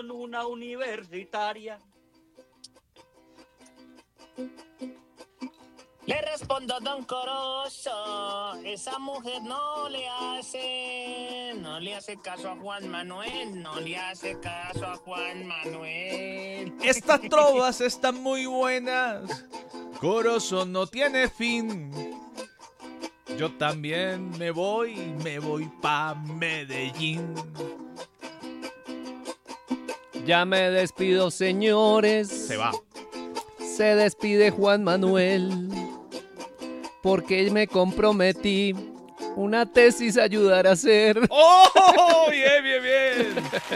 con una universitaria. Le respondo, don Corozo, esa mujer no le hace caso a Juan Manuel, no le hace caso a Juan Manuel. Estas trovas están muy buenas. Corozo no tiene fin. Yo también me voy pa' Medellín. Ya me despido, señores. Se va. Se despide Juan Manuel, porque me comprometí una tesis a ayudar a hacer. ¡Oh! Bien, bien, bien.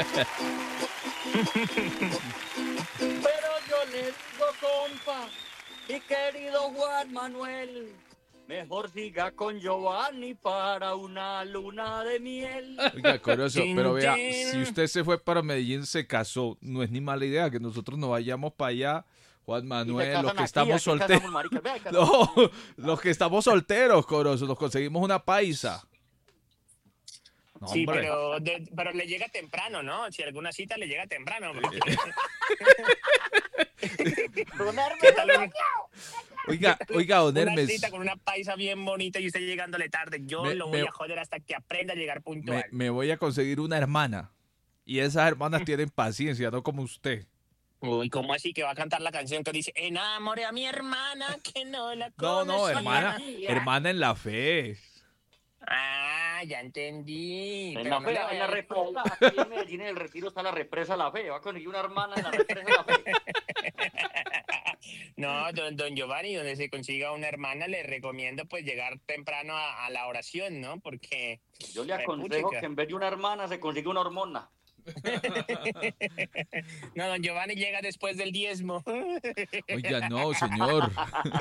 Pero yo le digo, compa, mi querido Juan Manuel, mejor siga con Giovanni para una luna de miel. Oiga, Corozo, pero vea, Tin, tin. si usted se fue para Medellín, se casó, no es ni mala idea que nosotros nos vayamos para allá. Juan Y se Manuel, casan los que aquí, estamos aquí solteros. casamos, maricas. Vea, casamos. No, los que estamos solteros, Corozo, nos conseguimos una paisa. No, Sí, hombre. pero le llega temprano, ¿no? Si alguna cita le llega temprano. Porque... ¿Qué tal Oiga, don una Hermes, cita con una paisa bien bonita y usted llegándole tarde? Yo Me- lo voy me- a joder hasta que aprenda a llegar puntual. me voy a conseguir una hermana. Y esas hermanas tienen paciencia, no como usted. Uy, ¿cómo así que va a cantar la canción que dice enamoré a mi hermana que no la No, conocía? hermana en la fe. Ah, ya entendí. En Pero la no fe, le en voy la a- represa, aquí en Medellín en el Retiro está la represa La Fe. Va a conseguir una hermana en la represa La Fe. No, don Giovanni, donde se consiga una hermana, le recomiendo pues llegar temprano a la oración, ¿no? Porque... Yo le aconsejo Repuchica. que en vez de una hermana se consiga una hormona. No, don Giovanni llega después del diezmo. Oiga, no, señor.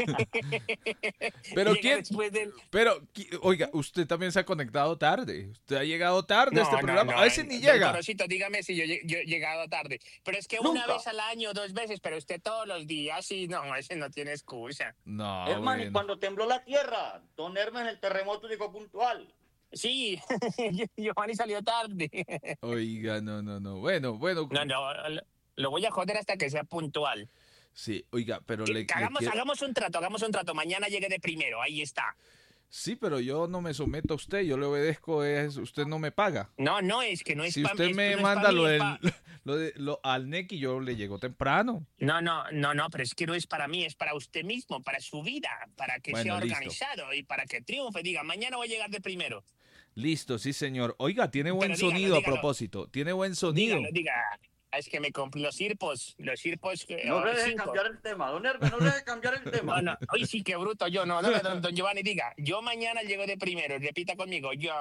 Pero Llega quién, después del... oiga, usted también se ha conectado tarde. Usted ha llegado tarde a este programa. A veces ni don llega. Corocito, dígame si yo he llegado tarde. Pero es que una Nunca. vez al año, 2 veces, pero usted todos los días, sí, no, ese no tiene excusa. No, Hermano, y bueno. cuando tembló la tierra, don Hermes en el terremoto llegó puntual. Sí, Giovanni salió tarde. Oiga, no. Bueno. No, lo voy a joder hasta que sea puntual. Sí, oiga, pero Hagamos un trato. Mañana llegue de primero, ahí está. Sí, pero yo no me someto a usted, yo le obedezco, usted no me paga. No, es que no es Si pa- usted es- me no es manda pa' mí, lo es del, pa- al NEC y yo le llego temprano. No, pero es que no es para mí, es para usted mismo, para su vida, para que Bueno, sea listo. organizado y para que triunfe. Diga, mañana voy a llegar de primero. Listo, sí, señor. Oiga, tiene buen Pero dígalo, sonido dígalo. a propósito. Tiene buen sonido. Diga. Es que me compré los cirpos. No se deje 5. cambiar el tema, don Hermes, no se deje cambiar el tema. No, hoy sí que bruto yo, no, don Giovanni, diga, yo mañana llego de primero, repita conmigo, yo...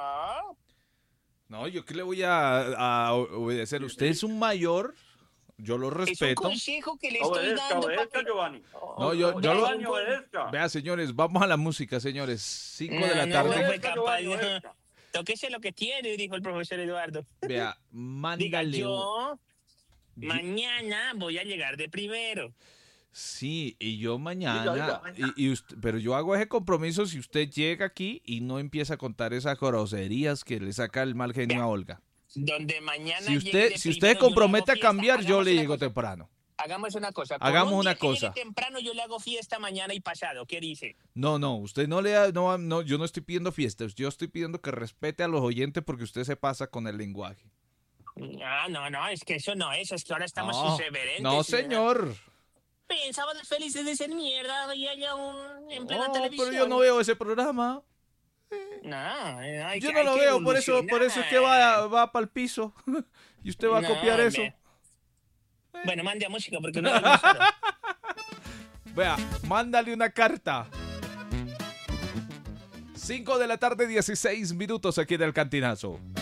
No, yo que le voy a obedecer. Usted es un mayor, yo lo Es un respeto. consejo que le estoy dando. Obedezca, Giovanni. No, yo lo... Giovanni, obedezca. Vea, señores, vamos a la música, señores. 5 de la No, tarde. no fue Obedezca, capaz. Giovanni, obedezca. Tóquese lo que tiene, dijo el profesor Eduardo. Vea, Diga, mándale. yo mañana voy a llegar de primero. Sí, y yo mañana, Diga. pero yo hago ese compromiso si usted llega aquí y no empieza a contar esas groserías que le saca el mal genio a Olga. Donde mañana Si llegue usted, de si primero, usted yo le compromete a hago fiesta. cambiar, yo Hagamos le una llego cosa. temprano. Hagamos una cosa. Hagamos Por un una día que llegue cosa. temprano yo le hago fiesta mañana y pasado. ¿Qué dice? No, usted no le da, no, yo no estoy pidiendo fiestas, yo estoy pidiendo que respete a los oyentes porque usted se pasa con el lenguaje. No, es que eso no es que ahora estamos No, irreverentes. no, señor. Sábados felices de ser mierda y haya en plena No, televisión. pero yo no veo ese programa. No, hay Yo que- no hay lo que veo, por eso es que va para el piso. Y usted va a No, copiar eso. hombre. Bueno, mande a música porque no hay música. Vea, mándale una carta. 5 de la tarde, 16 minutos aquí en el Cantinazo.